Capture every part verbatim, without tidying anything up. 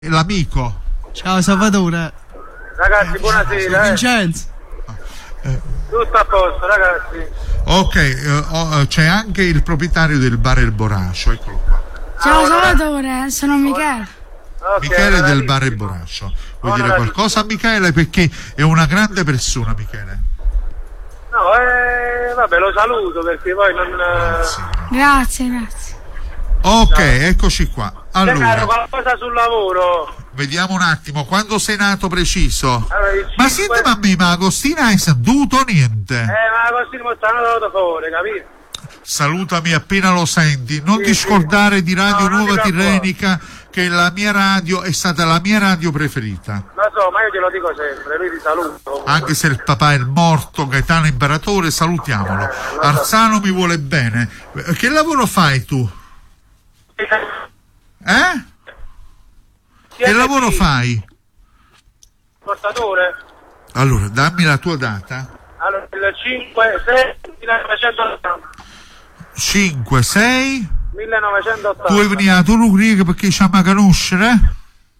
L'amico. Ciao Salvatore. Ragazzi, buonasera. Eh. Vincenzo. Eh. Tutto a posto, ragazzi. Ok, eh, oh, c'è anche il proprietario del bar El Borascio, eccolo qua. Ciao Salvatore, sono Michele. Okay, Michele del bar El Borascio. Vuoi dire qualcosa a Michele? Perché è una grande persona, Michele. No, eh, vabbè, lo saluto perché poi non... Grazie, grazie. grazie. Ok, eccoci qua. Allora, qualcosa sul lavoro. Vediamo un attimo, quando sei nato preciso? Allora, ma cinque... senti, ma me, ma Agostina hai saputo o niente? Eh, ma Agostina mi stanno dato fuori, capito? Salutami appena lo senti, non sì, ti scordare sì. di Radio no, Nuova Tirrenica, che la mia radio è stata la mia radio preferita. Lo so, ma io te lo dico sempre, lui ti saluto. Anche se il papà è morto, Gaetano Imperatore, salutiamolo. Arzano mi vuole bene. Che lavoro fai tu? Eh? Che lavoro fai? Portatore. Allora, dammi la tua data. Allora, il cinque sei millenovecentottanta. cinque sei millenovecentottanta. Tu vuoi venire a Tulu perché ci ama conoscere?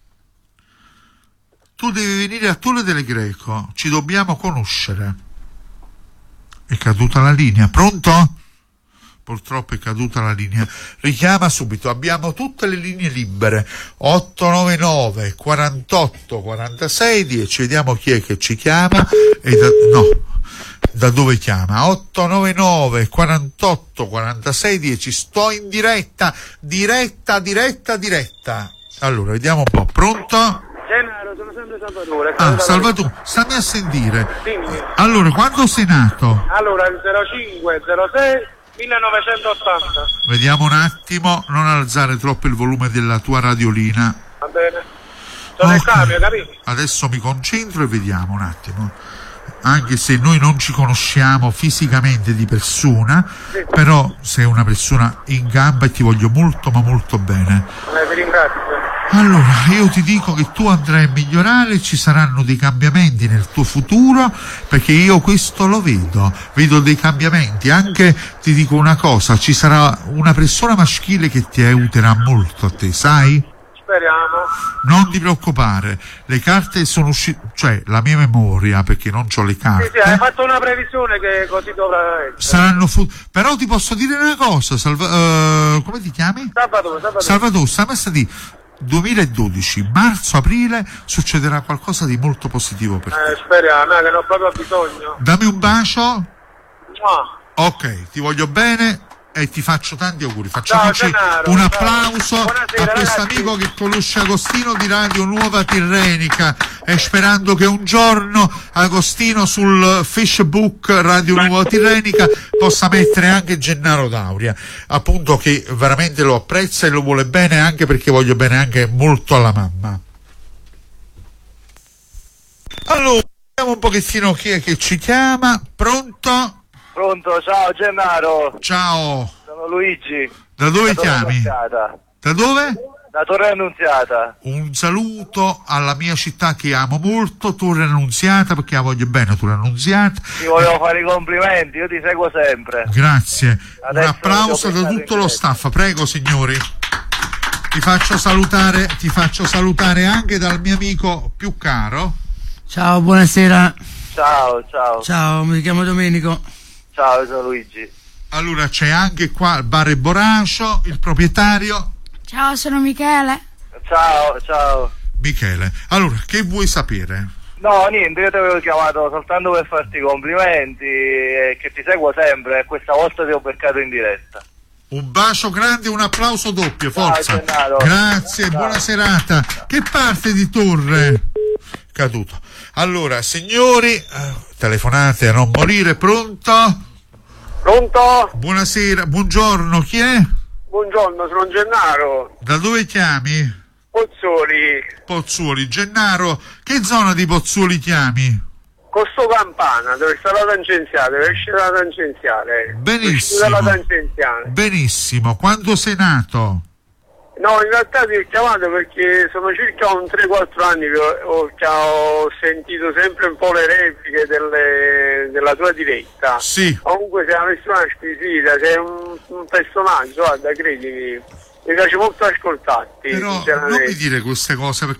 Tu devi venire a Tule delle Greco, ci dobbiamo conoscere. È caduta la linea, pronto? Purtroppo è caduta la linea. Richiama subito, abbiamo tutte le linee libere. otto nove nove quarantotto quarantasei dieci, vediamo chi è che ci chiama e da, no, da dove chiama. otto nove nove quarantotto quarantasei dieci, sto in diretta, diretta, diretta, diretta. Allora, vediamo un po', pronto? Gennaro, sono sempre Salvatore. Ah, Salvatore, stammi a sentire. Dimmi. Allora, quando sei nato? Allora, il zero cinque zero sei millenovecentottanta. Vediamo un attimo, non alzare troppo il volume della tua radiolina. Va bene. Sono il cambio, capito? Adesso mi concentro e vediamo un attimo. Anche se noi non ci conosciamo fisicamente di persona, sì, però sei una persona in gamba e ti voglio molto ma molto bene. Eh, vi ringrazio. Allora, io ti dico che tu andrai a migliorare, ci saranno dei cambiamenti nel tuo futuro, perché io questo lo vedo, vedo dei cambiamenti. Anche ti dico una cosa, ci sarà una persona maschile che ti aiuterà molto a te, sai? Speriamo. Non ti preoccupare, le carte sono uscite, cioè la mia memoria, perché non c'ho le carte. Sì, sì, hai fatto una previsione che così dovrà essere. Saranno fu- però ti posso dire una cosa, Salva- uh, come ti chiami? Salvatore, Salvatore. Salvatore, sta messa di duemiladodici, marzo-aprile succederà qualcosa di molto positivo per te. Eh, speriamo, eh, che ne ho proprio bisogno. Dammi un bacio. Mua. Ok, ti voglio bene e ti faccio tanti auguri. Facciamoci un applauso Buonasera, a questo ragazzi. amico che conosce Agostino di Radio Nuova Tirrenica, e sperando che un giorno Agostino sul Facebook Radio Nuova Tirrenica possa mettere anche Gennaro Dauria, appunto, che veramente lo apprezza e lo vuole bene, anche perché voglio bene anche molto alla mamma. Allora, vediamo un pochettino chi è che ci chiama. Pronto? Pronto, ciao Gennaro. Ciao. Sono Luigi. Da dove da chiami? Annunziata. Da dove? Da Torre Annunziata. Un saluto alla mia città che amo molto, Torre Annunziata, perché la voglio bene, Torre Annunziata. Ti volevo fare i complimenti, io ti seguo sempre. Grazie. Adesso Un applauso da tutto lo staff, prego signori. Ti faccio salutare, ti faccio salutare anche dal mio amico più caro. Ciao, buonasera. Ciao, ciao. Ciao, mi chiamo Domenico. Ciao, sono Luigi. Allora c'è anche qua il bar El Borascio, il proprietario. Ciao, sono Michele. Ciao, ciao. Michele. Allora, che vuoi sapere? No, niente, io ti avevo chiamato soltanto per farti i complimenti e che ti seguo sempre e questa volta ti ho beccato in diretta. Un bacio grande e un applauso doppio, forza. Ciao, Gennaro. Grazie, Ciao. buona serata. Che parte di Torre? Caduto. Allora, signori, eh, telefonate a non morire, pronto? Pronto? Buonasera, buongiorno, chi è? Buongiorno, sono Gennaro. Da dove chiami? Pozzuoli. Pozzuoli. Gennaro, che zona di Pozzuoli chiami? Costo Campana, dove sta la tangenziale, dove esce la tangenziale. Benissimo. Dalla tangenziale. Benissimo, quando sei nato? No, in realtà ti ho chiamato perché sono circa un tre quattro anni che ho, che ho sentito sempre un po' le repliche delle, della tua diretta. Sì. Comunque sei una persona squisita, sei un, un personaggio, guarda, credimi. mi piace molto ascoltarti, Però non sinceramente. mi dire queste cose perché